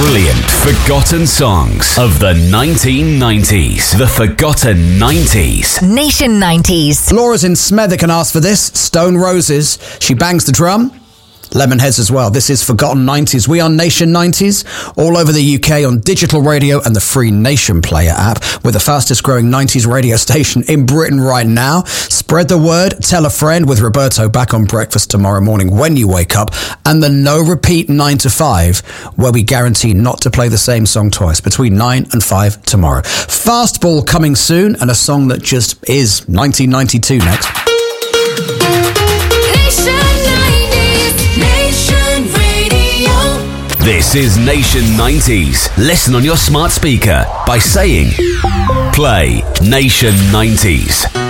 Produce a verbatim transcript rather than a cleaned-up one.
brilliant forgotten songs of the nineteen nineties. The Forgotten nineties. Nation nineties. Laura's in Smethwick and asked for this. Stone Roses. She bangs the drum. Lemonheads as well. This is Forgotten nineties. We are Nation nineties, all over the U K on digital radio and the free Nation Player app. We're the fastest growing nineties radio station in Britain right now. Spread the word, tell a friend, with Roberto back on breakfast tomorrow morning when you wake up, and the no repeat nine to five, where we guarantee not to play the same song twice, between nine and five tomorrow. Fastball coming soon, and a song that just is nineteen ninety-two next. This is Nation nineties. Listen on your smart speaker by saying, play Nation nineties.